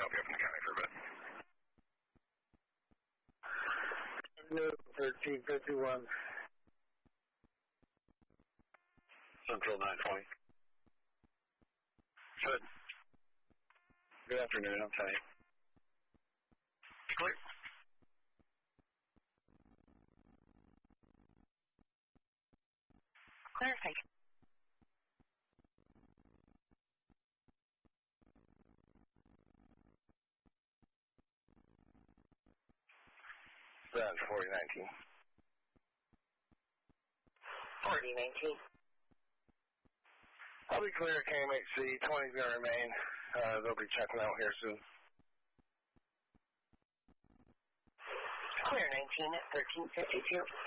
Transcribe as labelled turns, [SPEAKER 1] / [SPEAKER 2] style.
[SPEAKER 1] I'll be up in the county for a bit.
[SPEAKER 2] 1351.
[SPEAKER 1] Central 920. Good. Good afternoon, I'm Kenny. Clear.
[SPEAKER 3] Clear, thank you.
[SPEAKER 1] That's 4019.
[SPEAKER 3] 4019.
[SPEAKER 1] I'll be clear, KMHC. 20 is going to remain. They'll be checking out here soon.
[SPEAKER 3] Clear 19 at 1352.